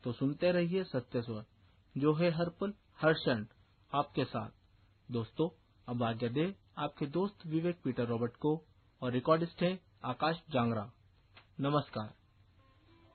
तो सुनते रहिए सत्य स्वर, जो है हर पल हर क्षण आपके साथ। दोस्तों, अब आज्ञा दे आपके दोस्त विवेक पीटर रॉबर्ट को, और रिकॉर्डिस्ट है आकाश जांगरा। नमस्कार।